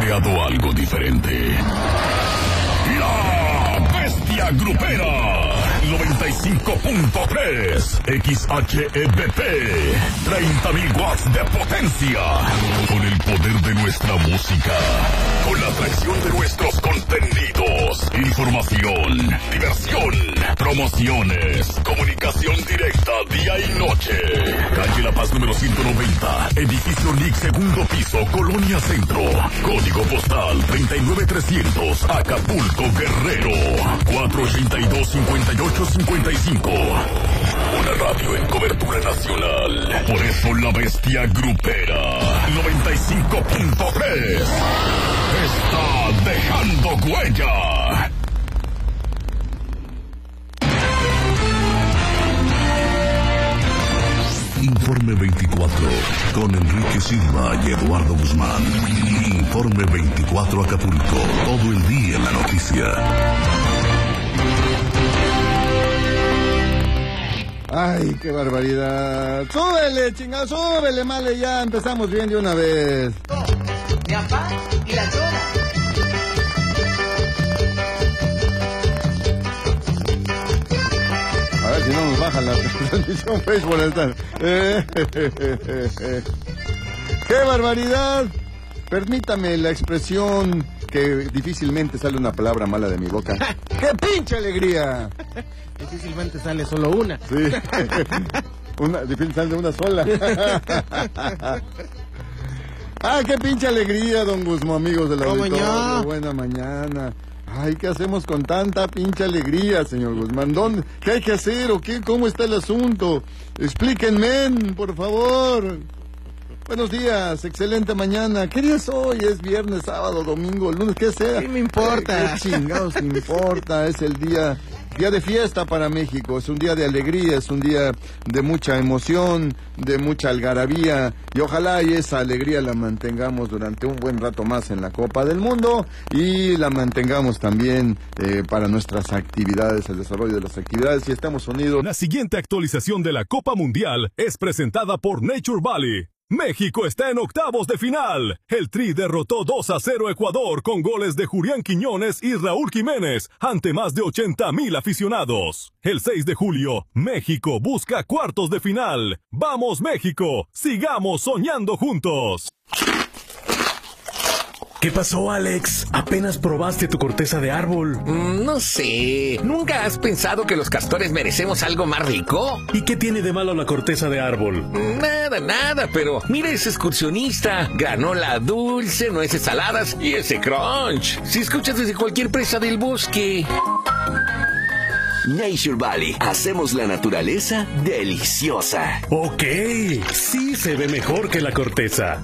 creado algo diferente. La Bestia Grupera 95.3 XHEBP, 30.000 watts de potencia, con el poder de nuestra música, con la atracción de nuestros contenidos, información, diversión, promociones, comunicación directa día y noche. Calle La Paz número 190, edificio NIC, segundo piso, Colonia Centro, código postal 39300, Acapulco, Guerrero, 482-5855. Una radio en cobertura nacional. Por eso la Bestia Grupera 95.3 está dejando huella. Informe 24 con Enrique Silva y Eduardo Guzmán. Informe 24 Acapulco. Todo el día en la noticia. Ay, qué barbaridad. Súbele, chingado, súbele, male, ya empezamos bien de una vez. Mi papá y la zona. A ver si no nos baja la transmisión Facebook. ¡Qué barbaridad! Permítame la expresión que difícilmente sale una palabra mala de mi boca. ¡Qué pinche alegría! Difícilmente sale solo una. Sí. Difícil sale una sola. ¡Ah, qué pinche alegría, don Guzmán, amigos del auditorio! Buena mañana. Ay, ¿qué hacemos con tanta pinche alegría, señor Guzmán? ¿Qué hay que hacer o qué? ¿Cómo está el asunto? Explíquenme, por favor. Buenos días, excelente mañana. ¿Qué día es hoy? ¿Es viernes, sábado, domingo, lunes? ¿Qué sea? ¿Qué me importa? ¿Qué chingados me importa? Es el día de fiesta para México. Es un día de alegría, es un día de mucha emoción, de mucha algarabía. Y ojalá y esa alegría la mantengamos durante un buen rato más en la Copa del Mundo. Y la mantengamos también para nuestras actividades, el desarrollo de las actividades. Y estamos unidos. La siguiente actualización de la Copa Mundial es presentada por Nature Valley. México está en octavos de final. El Tri derrotó 2-0 a Ecuador con goles de Julián Quiñones y Raúl Jiménez ante más de 80,000 aficionados. El 6 de julio, México busca cuartos de final. ¡Vamos, México! ¡Sigamos soñando juntos! ¿Qué pasó, Alex? ¿Apenas probaste tu corteza de árbol? No sé. ¿Nunca has pensado que los castores merecemos algo más rico? ¿Y qué tiene de malo la corteza de árbol? Nada, pero mira ese excursionista. Granola dulce, nueces saladas y ese crunch. Si escuchas desde cualquier presa del bosque. Nature Valley. Hacemos la naturaleza deliciosa. Ok, sí se ve mejor que la corteza.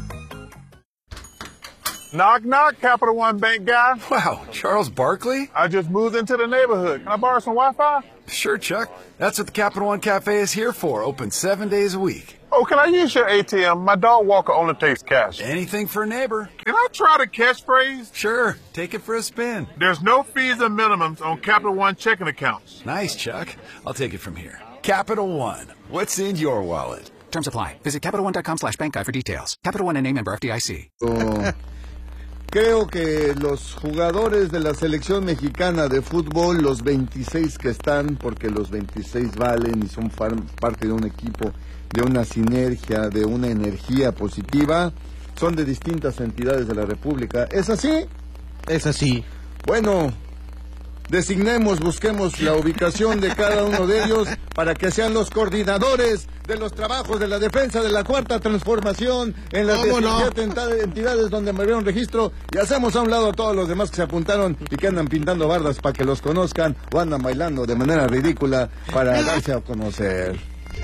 Knock, knock, Capital One Bank guy. Wow, Charles Barkley? I just moved into the neighborhood. Can I borrow some Wi-Fi? Sure, Chuck. That's what the Capital One Cafe is here for. Open 7 days a week. Oh, can I use your ATM? My dog walker only takes cash. Anything for a neighbor. Can I try the catchphrase? Sure, take it for a spin. There's no fees or minimums on Capital One checking accounts. Nice, Chuck. I'll take it from here. Capital One. What's in your wallet? Terms apply. Visit CapitalOne.com/bankguy for details. Capital One and member FDIC. Creo que los jugadores de la selección mexicana de fútbol, los 26 que están, porque los 26 valen y son parte de un equipo, de una sinergia, de una energía positiva, son de distintas entidades de la República. ¿Es así? Es así. Bueno, designemos, busquemos la ubicación de cada uno de ellos para que sean los coordinadores de los trabajos de la defensa de la Cuarta Transformación en las 17 entidades donde me abrieron registro, y hacemos a un lado a todos los demás que se apuntaron y que andan pintando bardas para que los conozcan o andan bailando de manera ridícula para darse a conocer.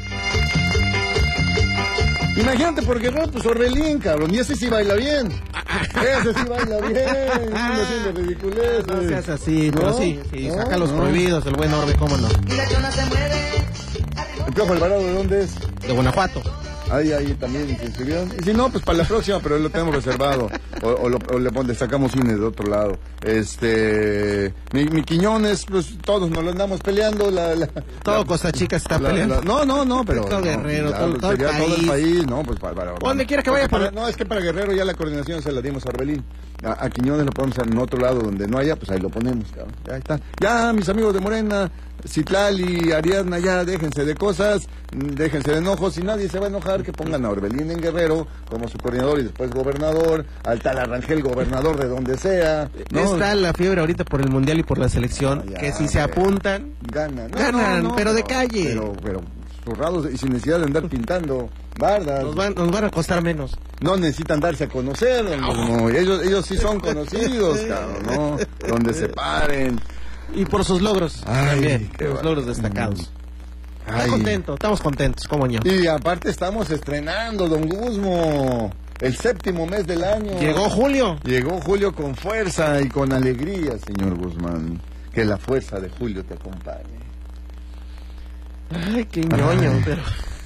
Imagínate, porque pues Orbelín, cabrón, y ese sí baila bien. Ese sí baila bien, no haciendo ridiculeces. No seas así, ¿no? pero sí, saca los prohibidos, el buen Orbe, cómo no. Y la zona se mueve. ¿El Piojo Alvarado de dónde es? De Guanajuato. Ahí también se inscribieron. Y si no, pues para la próxima, pero lo tenemos reservado. O le sacamos cine de otro lado. Mi Quiñones, pues todos nos lo andamos peleando. Todo Costa Chica está peleando. No, pero. Todo Guerrero, todo el país. Todo el país, no, pues para donde quiera que vaya. No, es que para Guerrero ya la coordinación se la dimos a Orbelín. A Quiñones lo ponemos en otro lado donde no haya, pues ahí lo ponemos, cabrón. Ya está. Ya, mis amigos de Morena, Citlali, Ariadna, ya déjense de cosas, déjense de enojos, y nadie se va a enojar que pongan a Orbelín en Guerrero como su coordinador y después gobernador, al tal Arrangel gobernador de donde sea, ¿no? Está la fiebre ahorita por el Mundial y por la selección, que si se apuntan, ganan, pero de calle. Pero zurrados y sin necesidad de andar pintando bardas. Nos van a costar menos. No necesitan darse a conocer, no. Ellos sí son conocidos, cabrón, ¿no? Donde se paren. Y por sus logros también, los logros destacados. Estamos contentos, como ño. Y aparte estamos estrenando, don Guzmo, el 7º mes del año. Llegó Julio con fuerza y con alegría, señor Guzmán. Que la fuerza de Julio te acompañe. Ay, qué ñoño, pero...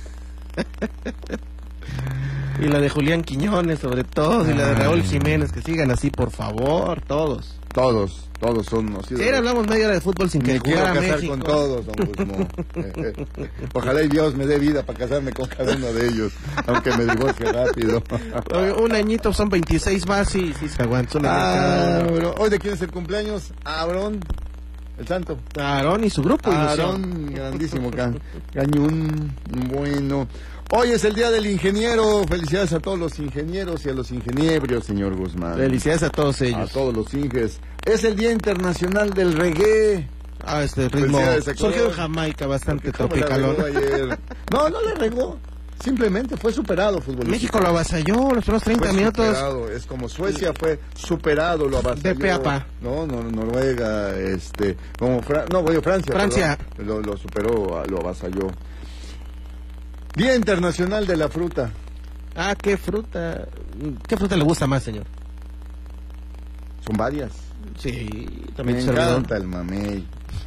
Y la de Julián Quiñones, sobre todo, y la de Raúl Jiménez, que sigan así, por favor, todos son unos ídolos. Ayer hablamos media hora de fútbol sin que jugara México. Casar México. con todos, don Guzmán. Ojalá y Dios me dé vida para casarme con cada uno de ellos, aunque me divorcie rápido. Un añito, son 26 más, sí se aguanta. Bueno, ¿hoy de quién es el cumpleaños? Aarón, el santo. Aarón y su grupo. Aarón, grandísimo, cañón, bueno. Hoy es el Día del Ingeniero. Felicidades a todos los ingenieros y a los ingeniebrios, señor Guzmán. Felicidades a todos ellos. A todos los inges. Es el Día Internacional del Reggae. Este ritmo surgió en Jamaica, bastante tropicalón. No le regó. Simplemente fue superado futbolísticamente. México lo avasalló los primeros 30 minutos. Superado. Es como Suecia fue superado, lo avasalló. De pe a pa. No, Noruega, como Francia. Francia. Perdón, lo superó, lo avasalló. Día Internacional de la Fruta. ¿Qué fruta? ¿Qué fruta le gusta más, señor? Son varias. Sí, también me encanta el mamey.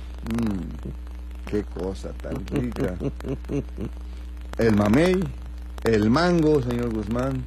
Qué cosa tan rica. El mamey, el mango, señor Guzmán.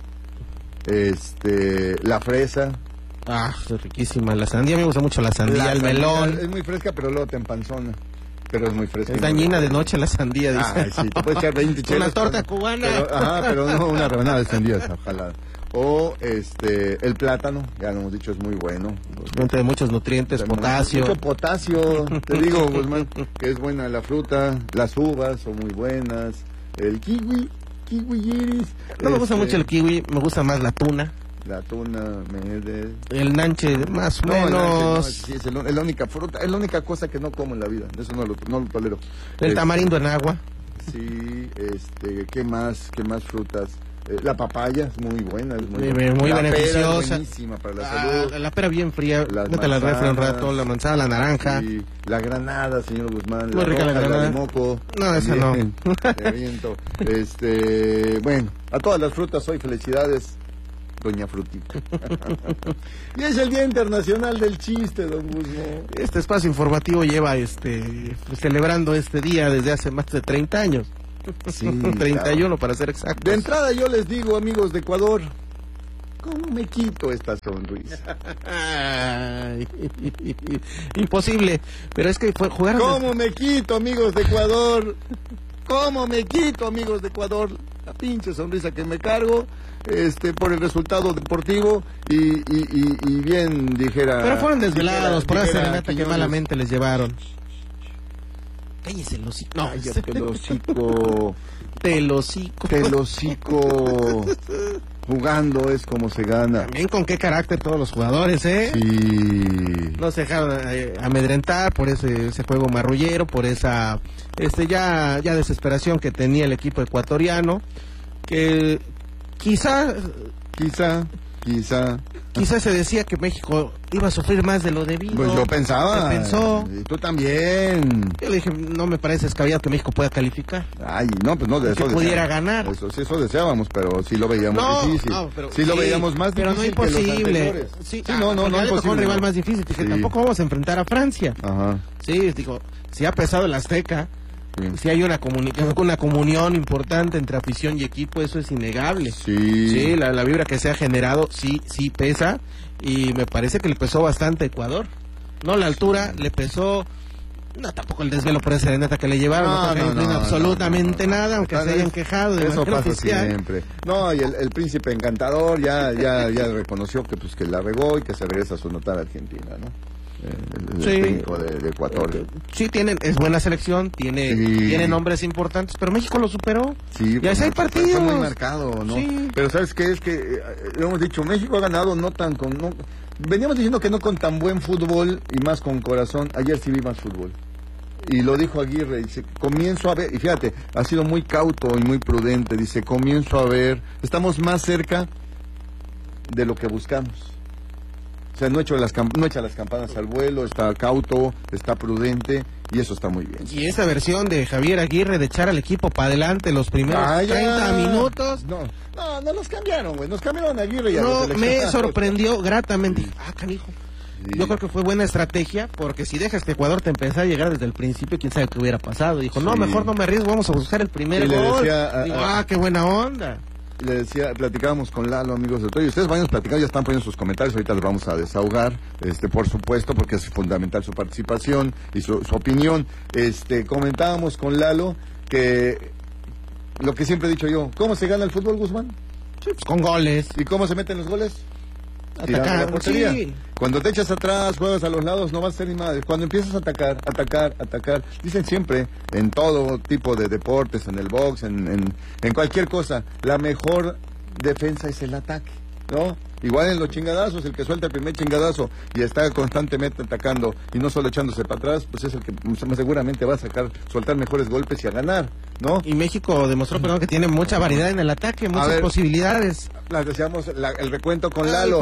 La fresa. Es riquísima. La sandía, me gusta mucho la sandía, el melón. Es muy fresca, pero luego te empanzona. Pero es muy fresca. Es dañina de noche la sandía, dice. Sí, te puedes echar 20 chelas. Una torta cubana. Pero no una rebanada de sandías, ojalá. O el plátano, ya lo hemos dicho, es muy bueno. De muchos nutrientes, potasio. Mucho potasio, te digo, Guzmán, que es buena la fruta. Las uvas son muy buenas. El kiwi iris. No me gusta mucho el kiwi, me gusta más la tuna. La tuna, el nanche, más o menos. Sí, es la única fruta, es la única cosa que no como en la vida. Eso no lo tolero. El tamarindo en agua. Sí, ¿qué más frutas? La papaya es muy buena, es muy beneficiosa. Pera es buenísima para la salud. La pera bien fría, métela al refri un rato, la manzana, la naranja. Sí, la granada, señor Guzmán. Muy rica la granada. La de moco. No, esa no. Te aviento. Bueno, a todas las frutas hoy felicidades, doña Frutita. Y es el Día Internacional del Chiste, don Guzmán. Este espacio informativo lleva celebrando este día desde hace más de 30 años. Sí, 31 claro. Para ser exactos. De entrada yo les digo, amigos de Ecuador, ¿cómo me quito esta sonrisa? Imposible, pero es que jugaron... ¿Cómo me quito, amigos de Ecuador? ¿Cómo me quito, amigos de Ecuador? La pinche sonrisa que me cargo por el resultado deportivo y bien dijera... Pero fueron desvelados por la serenata que malamente les llevaron. Cállese el hocico. No, cállate el hocico. El hocico. El hocico. Jugando es como se gana. También con qué carácter todos los jugadores, ¿eh? Sí. No se dejaron amedrentar por ese juego marrullero, por esa ya desesperación que tenía el equipo ecuatoriano, que quizá se decía que México iba a sufrir más de lo debido. Pues yo pensaba. Se pensó. Y tú también. Yo le dije, no me parece descabellado que México pueda calificar. Ay, no, pues no, de eso que pudiera ganar. Eso deseábamos, pero sí lo veíamos difícil. Sí lo veíamos más pero difícil. Pero no imposible. Que los sí, no imposible. Un rival más difícil. Dije, tampoco vamos a enfrentar a Francia. Ajá. Sí, digo, si ha pesado el Azteca. Si hay una comunión importante entre afición y equipo, eso es innegable. Sí, la vibra que se ha generado sí pesa, y me parece que le pesó bastante a Ecuador. No, la altura le pesó. No, tampoco el desvelo por esa serenata que le llevaron, no absolutamente nada, aunque se hayan quejado de eso pasa oficial. Siempre. No, y el príncipe encantador ya reconoció que la regó y que se regresa a su natal Argentina, ¿no? El técnico de Ecuador. Sí, es buena selección, tiene nombres importantes, pero México lo superó. Sí, ya hay partidos. Fue muy marcado, ¿no? Sí. Pero ¿sabes qué? Es que lo hemos dicho, México ha ganado veníamos diciendo que no con tan buen fútbol y más con corazón. Ayer sí vi más fútbol. Y lo dijo Aguirre, dice, comienzo a ver, y fíjate, ha sido muy cauto y muy prudente, dice, comienzo a ver, estamos más cerca de lo que buscamos. O sea, no echa las campanas al vuelo, está cauto, está prudente, y eso está muy bien. Y esa versión de Javier Aguirre de echar al equipo para adelante los primeros 30 minutos. No nos cambiaron, güey, nos cambiaron a Aguirre y a los seleccionados. Me sorprendió gratamente. Canijo. Sí. Yo creo que fue buena estrategia, porque si dejas que Ecuador te empezara a llegar desde el principio, quién sabe qué hubiera pasado. Dijo, no, mejor no me arriesgo, vamos a buscar el primer gol. Decía, qué buena onda. Le decía, platicábamos con Lalo, amigos de todo, y ustedes vayan platicando, ya están poniendo sus comentarios, ahorita los vamos a desahogar, por supuesto, porque es fundamental su participación y su opinión. Comentábamos con Lalo que lo que siempre he dicho yo, ¿cómo se gana el fútbol, Guzmán? Sí, pues con goles. ¿Y cómo se meten los goles? Atacar, la portería. Sí. Cuando te echas atrás, juegas a los lados, no vas a ser ni madre. Cuando empiezas a atacar, dicen siempre, en todo tipo de deportes, en el box, en cualquier cosa, la mejor defensa es el ataque, ¿no? Igual en los chingadazos, el que suelta el primer chingadazo y está constantemente atacando y no solo echándose para atrás, pues es el que seguramente va a soltar mejores golpes y a ganar, ¿no? Y México demostró, que tiene mucha variedad en el ataque, muchas posibilidades. Decíamos el recuento con Lalo.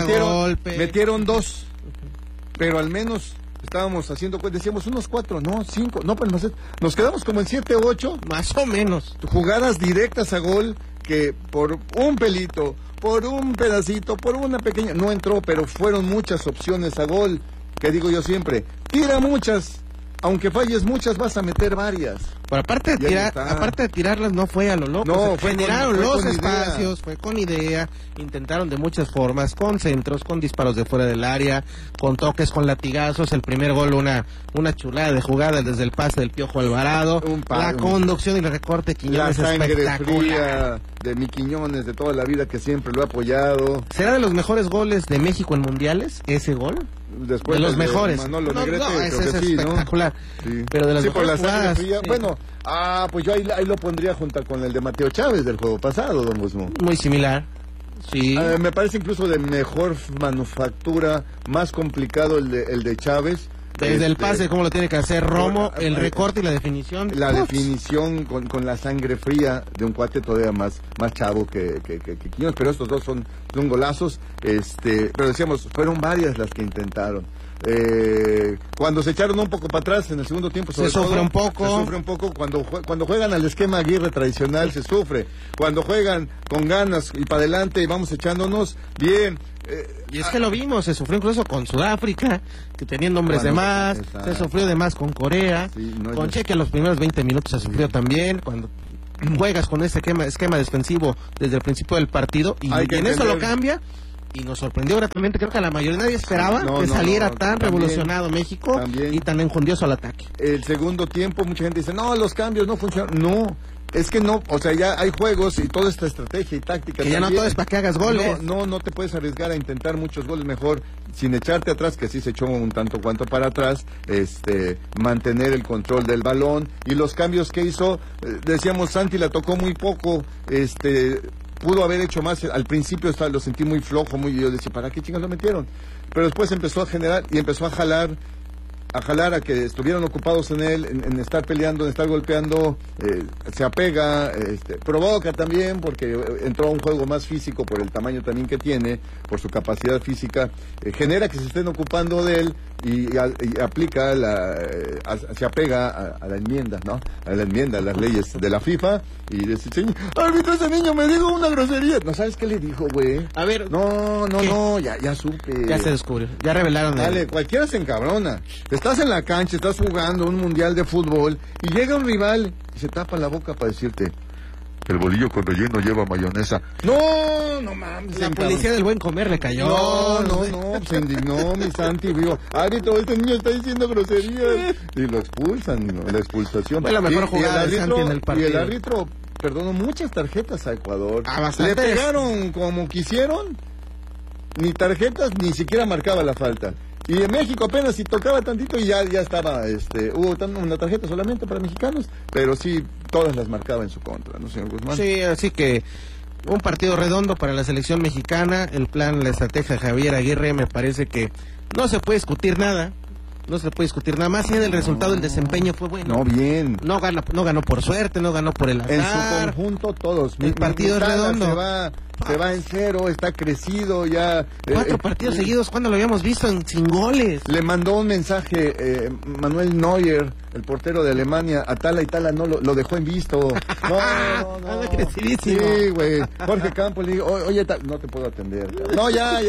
Metieron 2, pero al menos estábamos haciendo, decíamos unos 4, no, 5, no, pues nos quedamos como en 7, 8. Más o menos. Jugadas directas a gol que por un pelito, por un pedacito, por una pequeña, no entró, pero fueron muchas opciones a gol, que digo yo siempre, tira muchas, aunque falles muchas vas a meter varias. Pero aparte de tirarlas no fue a lo loco, no, generaron los espacios, fue con idea, intentaron de muchas formas, con centros, con disparos de fuera del área, con toques, con latigazos. El primer gol una chulada de jugada desde el pase del Piojo Alvarado, la conducción y el recorte de Quiñones, la sangre espectacular. Fría de mi Quiñones de toda la vida, que siempre lo he apoyado. ¿Será de los mejores goles de México en mundiales ese gol? Después de los mejores. Manolo Negrete, ese es espectacular. Sí. Pero de las por mejores la sangre jugadas, fría. Bueno, pues yo ahí lo pondría junto con el de Mateo Chávez del juego pasado, don Guzmán. Muy similar. Sí. Me parece incluso de mejor manufactura, más complicado el de Chávez. Desde el pase, cómo lo tiene que hacer Romo, el recorte y la definición. La definición con la sangre fría de un cuate todavía más chavo que Quiñones, pero estos dos son golazos. Pero decíamos, fueron varias las que intentaron. Cuando se echaron un poco para atrás en el segundo tiempo, se sufre un poco. Cuando juegan al esquema Aguirre tradicional se sufre. Cuando juegan con ganas y para adelante y vamos echándonos bien. Y es que lo vimos, se sufrió incluso con Sudáfrica, que tenían hombres de más, se sufrió de más con Corea, con Chequia los primeros 20 minutos se sufrió también, cuando juegas con ese esquema defensivo desde el principio del partido, y en eso lo cambia, y nos sorprendió gratamente. Creo que a la mayoría nadie esperaba que saliera tan revolucionado México y tan enjundioso al ataque. El segundo tiempo, mucha gente dice, no, los cambios no funcionan, no. Es que no, o sea, ya hay juegos y toda esta estrategia y táctica. Que ya no todo es para que hagas goles. No te puedes arriesgar a intentar muchos goles, mejor sin echarte atrás, que sí se echó un tanto cuanto para atrás, mantener el control del balón. Y los cambios que hizo, decíamos, Santi la tocó muy poco, pudo haber hecho más. Al principio lo sentí muy flojo, yo decía, ¿para qué chingas lo metieron? Pero después empezó a generar y empezó a jalar a que estuvieran ocupados en él, en estar peleando, en estar golpeando, se apega, provoca también, porque entró a un juego más físico por el tamaño también que tiene, por su capacidad física, genera que se estén ocupando de él y aplica, se apega a la enmienda, ¿no? A la enmienda, a las leyes de la FIFA, y dice, señor, árbitro, ese niño me dijo una grosería. ¿No sabes qué le dijo, güey? A ver. No, ya supe. Ya se descubrió, ya revelaron. Dale, cualquiera se encabrona. Estás en la cancha, estás jugando un mundial de fútbol y llega un rival y se tapa la boca para decirte: el bolillo con relleno lleva mayonesa. No mames. La policía del buen comer le cayó. No, se indignó mi Santi. Digo, árbitro, este niño está diciendo groserías. Y lo expulsan, ¿no? La expulsación. Fue la mejor jugada de Santi en el partido. Y el árbitro perdonó muchas tarjetas a Ecuador. Bastante. Le pegaron como quisieron. Ni tarjetas, ni siquiera marcaba la falta. Y en México apenas si tocaba tantito y ya estaba, hubo una tarjeta solamente para mexicanos, pero sí, todas las marcaba en su contra, ¿no, señor Guzmán? Sí, así que un partido redondo para la selección mexicana. El plan, la estrategia de Javier Aguirre, me parece que no se puede discutir nada. No se puede discutir nada más. Y el resultado, el desempeño fue bueno. No, bien. No ganó por suerte, no ganó por el azar. En su conjunto todos. El partido es redondo. Se va en cero, está crecido ya. 4 partidos seguidos, ¿cuándo lo habíamos visto sin goles? Le mandó un mensaje Manuel Neuer, el portero de Alemania, a Tala, y Tala no lo dejó en visto. No. Anda crecidísimo. Sí, güey. Jorge Campos le digo, oye, no te puedo atender. No, ya.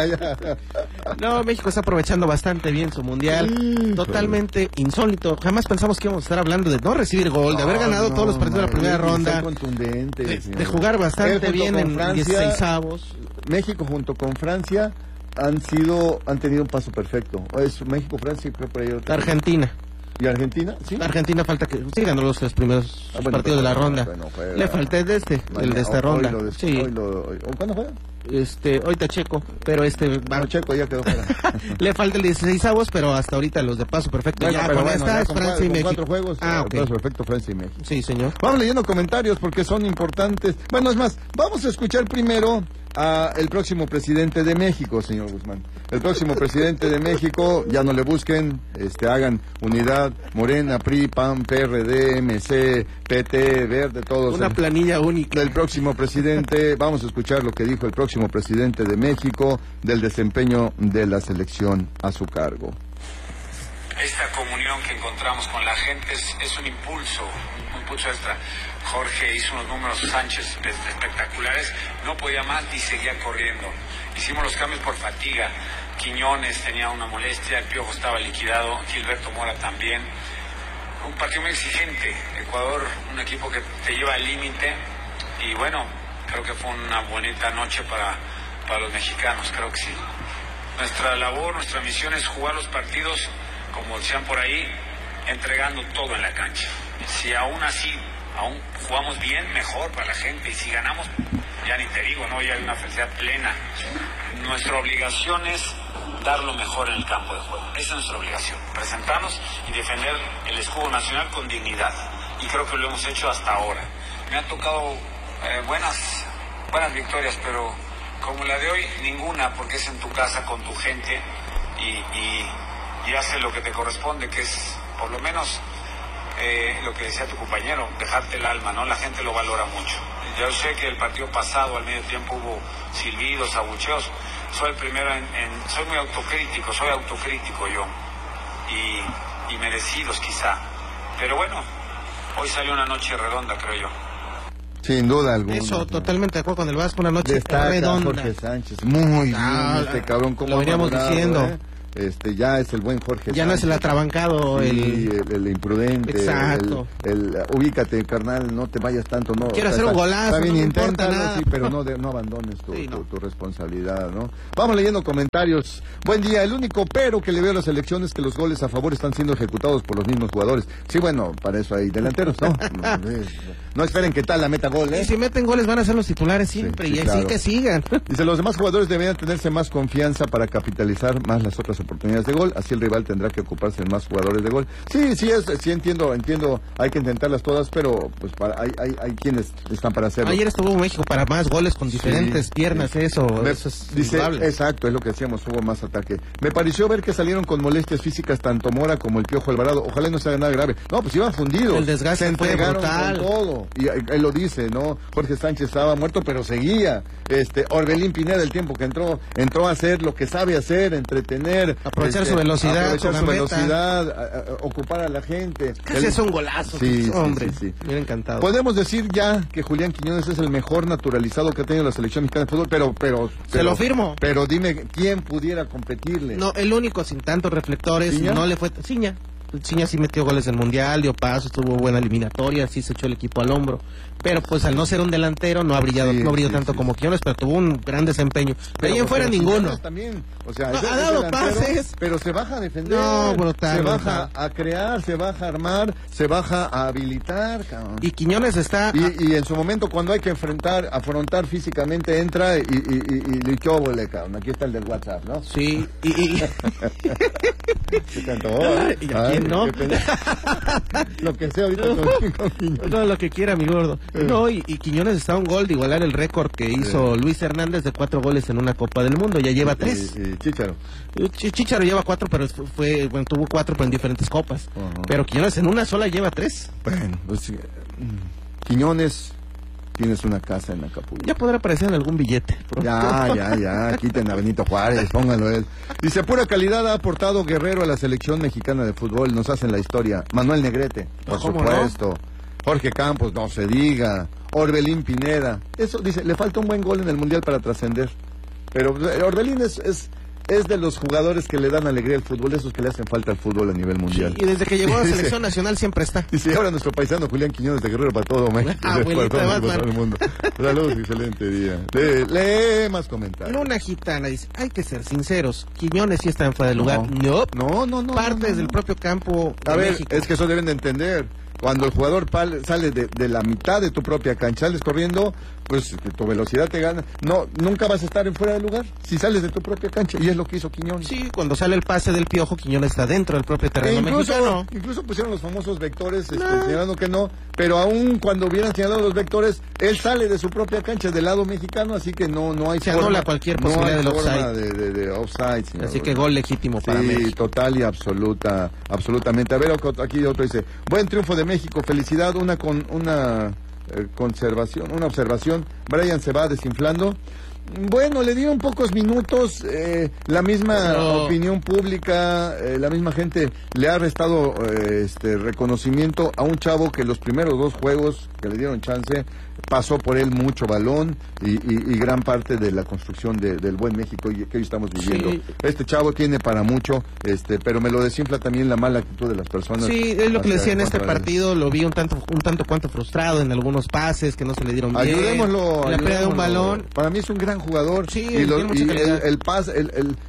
No, México está aprovechando bastante bien su mundial. Sí, totalmente insólito. Jamás pensamos que íbamos a estar hablando de no recibir gol, de haber ganado todos los partidos de la primera ronda. Contundente, de jugar bastante bien en 16avos. México junto con Francia han tenido un paso perfecto. Es México, Francia y creo por ahí Argentina. ¿Y Argentina? Sí. Argentina falta que ganó los 3 primeros partidos de la ronda. Le falta el de esta ronda. ¿Cuándo juega? Hoy está Checo, pero Checo ya quedó fuera. Le falta el 16avos, pero hasta ahorita los de paso perfecto. Bueno, ya pero con esta es Francia y México. 4 juegos, okay. Paso perfecto, Francia y México. Sí, señor. Vamos leyendo comentarios porque son importantes. Bueno, es más, vamos a escuchar primero a el próximo presidente de México, señor Guzmán. El próximo presidente de México, ya no le busquen, hagan unidad, Morena, PRI, PAN, PRD, MC, PT, Verde, todos. Una planilla única. Del próximo presidente, vamos a escuchar lo que dijo el próximo presidente de México del desempeño de la selección a su cargo. Esta comunión que encontramos con la gente es un impulso extra. Jorge hizo unos números, Sánchez, espectaculares, no podía más y seguía corriendo. Hicimos los cambios por fatiga. Quiñones tenía una molestia, el Piojo estaba liquidado, Gilberto Mora también. Un partido muy exigente. Ecuador, un equipo que te lleva al límite y bueno, creo que fue una bonita noche para los mexicanos, creo que sí. Nuestra labor, nuestra misión es jugar los partidos, como decían por ahí, entregando todo en la cancha. Si aún así, jugamos bien, mejor para la gente. Y si ganamos, ya ni te digo, ¿no? Ya hay una felicidad plena. Nuestra obligación es dar lo mejor en el campo de juego. Esa es nuestra obligación. Presentarnos y defender el escudo nacional con dignidad. Y creo que lo hemos hecho hasta ahora. Me han tocado buenas victorias, pero como la de hoy, ninguna, porque es en tu casa con tu gente y hace lo que te corresponde, que es, por lo menos, lo que decía tu compañero, dejarte el alma, ¿no? La gente lo valora mucho. Yo sé que el partido pasado, al medio tiempo, hubo silbidos, abucheos. Soy el primero soy muy autocrítico yo. Y merecidos quizá. Pero bueno, hoy salió una noche redonda, creo yo. Sin duda alguna. Eso, totalmente de acuerdo con el Vasco, una noche redonda. Jorge Sánchez, muy bien, cabrón, como lo veníamos diciendo. Ya es el buen Jorge ya Sánchez. No es el atrabancado, sí, el imprudente. Exacto. Ubícate, carnal, no te vayas tanto, no. Quiero hacer un golazo, está bien, no inténtalo, nada. Sí, pero no abandones tu responsabilidad, ¿no? Vamos leyendo comentarios. Buen día, el único pero que le veo a las elecciones es que los goles a favor están siendo ejecutados por los mismos jugadores. Sí, bueno, para eso hay delanteros, ¿no? No esperen que tal la meta gol, Y si meten goles van a ser los titulares siempre, sí, y así que sigan. Dice, los demás jugadores deberían tenerse más confianza para capitalizar más las otras oportunidades de gol, así el rival tendrá que ocuparse de más jugadores de gol. Sí, entiendo, hay que intentarlas todas, pero pues hay quienes están para hacerlo. Ayer estuvo México para más goles con diferentes piernas, eso es indudable. Exacto, es lo que decíamos, hubo más ataque. Me pareció ver que salieron con molestias físicas tanto Mora como el Piojo Alvarado, ojalá no se haga nada grave. No, pues iban fundidos. El desgaste se entregaron fue brutal. Con todo. Y él lo dice, ¿no? Jorge Sánchez estaba muerto, pero seguía. Orbelín Pineda, el tiempo que entró a hacer lo que sabe hacer, entretener, poder aprovechar su velocidad, ocupar a la gente. Casi es un golazo, hombre. Sí. Bien encantado. Podemos decir ya que Julián Quiñones es el mejor naturalizado que ha tenido la selección mexicana de fútbol, pero se lo firmo. Pero dime, ¿quién pudiera competirle? No, el único sin tantos reflectores, ¿Ciña? No le fue Ciña. Ciña sí metió goles en Mundial, dio pasos, tuvo buena eliminatoria, sí se echó el equipo al hombro. Pero pues al no ser un delantero no ha brillado, no brilló tanto como Quiñones, pero tuvo un gran desempeño. De ahí en fuera ninguno. También, o sea, ha dado pases, pero se baja a defender, brutal, se baja a crear, se baja a armar, se baja a habilitar, cabrón. Y Quiñones está y en su momento cuando hay que afrontar físicamente entra y lichóbole, cabrón. Aquí está el del WhatsApp, ¿no? Sí, ¿Qué cantó? ¿Y a quién no? Lo que sea ahorita con Quiñones. No, lo que quiera, mi gordo. No, y Quiñones está a un gol de igualar el récord que hizo Luis Hernández de 4 goles en una Copa del Mundo. Ya lleva 3. Chícharo. Chícharo lleva 4, pero tuvo 4 pero en diferentes copas. Pero Quiñones en una sola lleva 3. Bueno, pues Quiñones, tienes una casa en Acapulco. Ya podrá aparecer en algún billete. Ya, quiten a Benito Juárez, pónganlo él. Dice, pura calidad ha aportado Guerrero a la selección mexicana de fútbol, nos hacen la historia. Manuel Negrete, por supuesto. ¿No? Jorge Campos, no se diga. Orbelín Pineda. Eso, dice, le falta un buen gol en el Mundial para trascender. Pero Orbelín es de los jugadores que le dan alegría al fútbol, esos que le hacen falta al fútbol a nivel mundial. Sí, y desde que llegó a la selección nacional siempre está. Dice, ahora nuestro paisano Julián Quiñones de Guerrero para todo México. Para todo el mundo. Saludos, excelente día. Lee más comentarios. Luna Gitana dice, hay que ser sinceros, Quiñones sí está en fuera de lugar. No. Partes del propio campo de México. Es que eso deben de entender. Cuando el jugador sale de la mitad de tu propia cancha, sales corriendo, pues tu velocidad te gana. No, nunca vas a estar en fuera de lugar si sales de tu propia cancha, y es lo que hizo Quiñones. Sí, cuando sale el pase del Piojo, Quiñones está dentro del propio terreno mexicano. Incluso pusieron los famosos vectores, señalando que no, pero aún cuando hubieran señalado los vectores, él sale de su propia cancha del lado mexicano, así que no hay se forma. Se anula cualquier posibilidad del offside. De offside, señor. Así que gol legítimo para México. Sí, total y absolutamente. A ver, aquí otro dice, buen triunfo de México, felicidad, una observación, Brian se va desinflando. Bueno, le dieron pocos minutos, la misma opinión pública, la misma gente le ha restado reconocimiento a un chavo que los primeros 2 juegos que le dieron chance pasó por él mucho balón y gran parte de la construcción del buen México que hoy estamos viviendo. Sí. Este chavo tiene para mucho, pero me lo desinfla también la mala actitud de las personas. Sí, es lo que le decía en este partido, lo vi un tanto cuanto frustrado en algunos pases que no se le dieron bien. Ayudémoslo. La pérdida de un balón. Para mí es un gran jugador. Sí, el pase,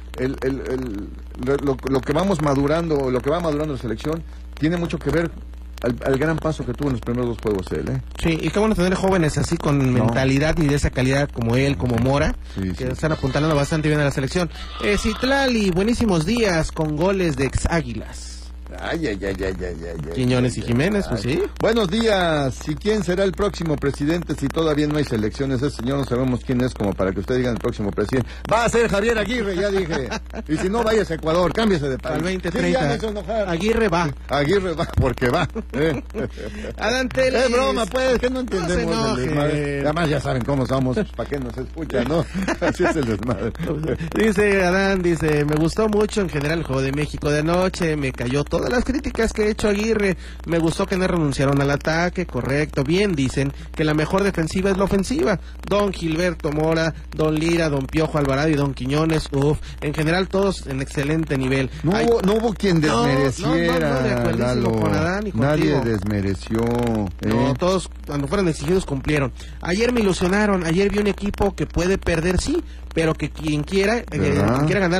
lo que vamos madurando, lo que va madurando la selección, tiene mucho que ver al gran paso que tuvo en los primeros 2 juegos él, Sí, y qué bueno tener jóvenes así con mentalidad y de esa calidad como él, como Mora, que están apuntando bastante bien a la selección. Citlali, buenísimos días con goles de ex Águilas. Quiñones y Jiménez, pues sí. Buenos días. ¿Y quién será el próximo presidente si todavía no hay selecciones? Ese señor no sabemos quién es como para que usted diga el próximo presidente. Va a ser Javier Aguirre, ya dije. Y si no, vayas a Ecuador, cámbiese de país. Al 2030. Sí, Aguirre va, porque va. Adán Teles. Es broma, pues, que no entendemos. Además ya saben cómo somos, para qué nos escuchan, ¿no? Así es el desmadre. Dice Adán, me gustó mucho en general el juego de México de anoche, me cayó todas las críticas que ha hecho Aguirre, me gustó que no renunciaron al ataque, correcto, bien, dicen que la mejor defensiva es la ofensiva, don Gilberto Mora, don Lira, don Piojo Alvarado y don Quiñones, en general todos en excelente nivel. No hubo quien desmereciera, de acuerdísimo con Adán y contigo. Nadie desmereció. No, todos cuando fueron exigidos cumplieron. Ayer me ilusionaron, ayer vi un equipo que puede perder, sí, pero que quien quiera ganar